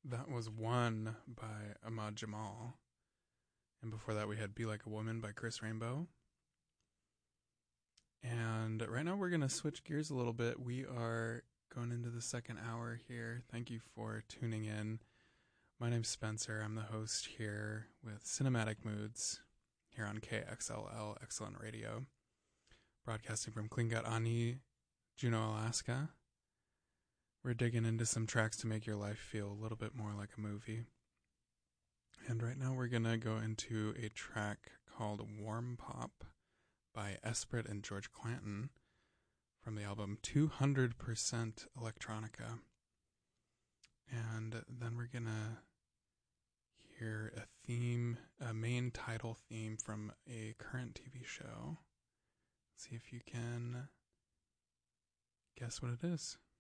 That was One by Ahmad Jamal. And before that, we had Be Like a Woman by Chris Rainbow. And right now, we're going to switch gears a little bit. We are going into the second hour here. Thank you for tuning in. My name's Spencer. I'm the host here with Cinematic Moods here on KXLL Excellent Radio, broadcasting from Klingat Ani, Juneau, Alaska. We're digging into some tracks to make your life feel a little bit more like a movie. And right now we're going to go into a track called Warm Pop by Esprit and George Clanton from the album 200% Electronica. And then we're going to hear a main title theme from a current TV show. See if you can guess what it is.